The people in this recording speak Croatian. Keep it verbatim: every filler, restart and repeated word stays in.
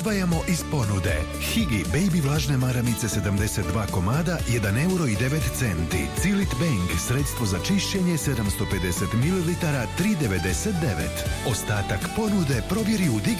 izdvajamo iz ponude. Higi Baby vlažne maramice sedamdeset dva komada, jedan euro i devet centi. Cilit Bang sredstvo za čišćenje sedamsto pedeset mililitara, tri devedeset devet. Ostatak ponude provjeri u